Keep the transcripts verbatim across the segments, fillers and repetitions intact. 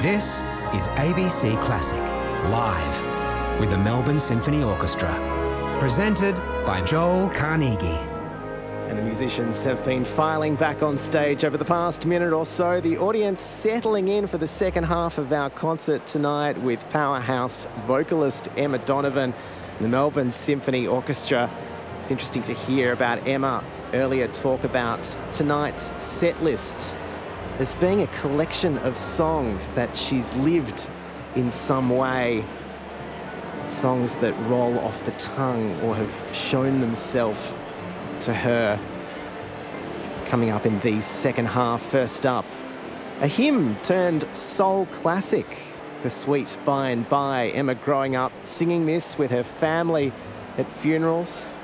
This is A B C Classic, live with the Melbourne Symphony Orchestra. Presented by Joel Carnegie. And the musicians have been filing back on stage over the past minute or so. The audience settling in for the second half of our concert tonight with powerhouse vocalist Emma Donovan, the Melbourne Symphony Orchestra. It's interesting to hear about Emma earlier talk about tonight's set list as being a collection of songs that she's lived in some way, songs that roll off the tongue or have shown themselves to her. Coming up in the second half, first up, a hymn turned soul classic, The Sweet By and By. Emma growing up singing this with her family at funerals.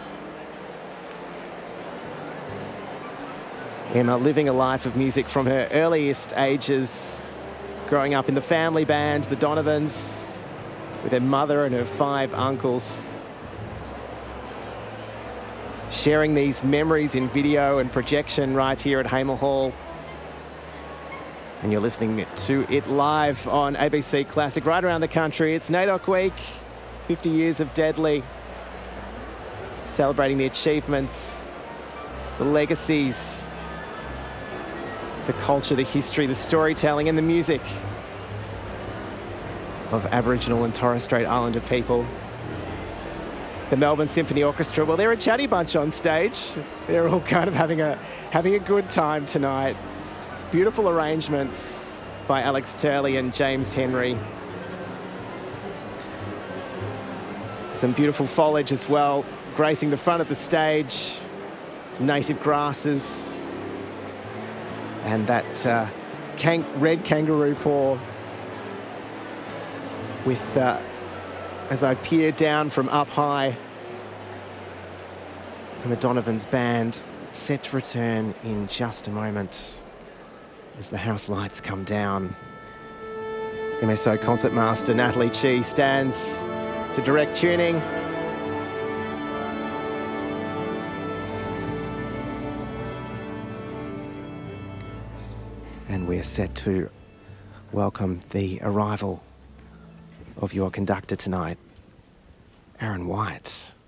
Emma living a life of music from her earliest ages, growing up in the family band, the Donovans, with her mother and her five uncles. Sharing these memories in video and projection right here at Hamer Hall. And you're listening to it live on A B C Classic right around the country. It's NAIDOC Week, fifty years of Deadly, celebrating the achievements, the legacies, the culture, the history, the storytelling and the music of Aboriginal and Torres Strait Islander people. The Melbourne Symphony Orchestra, well, they're a chatty bunch on stage. They're all kind of having a, having a good time tonight. Beautiful arrangements by Alex Turley and James Henry. Some beautiful foliage as well, gracing the front of the stage. Some native grasses. And that uh, can red kangaroo paw with, uh, as I peer down from up high, Emma Donovan's band set to return in just a moment as the house lights come down. M S O Concertmaster Natalie Chi stands to direct tuning. And we're set to welcome the arrival of your conductor tonight, Aaron White.